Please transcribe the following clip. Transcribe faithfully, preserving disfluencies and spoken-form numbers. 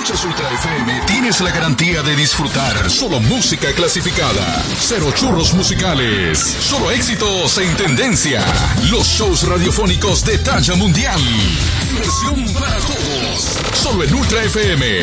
escuchas Ultra F M, tienes la garantía de disfrutar solo música clasificada. Cero churros musicales. Solo éxitos en tendencia. Los shows radiofónicos de talla mundial. Diversión para todos. Solo en Ultra F M.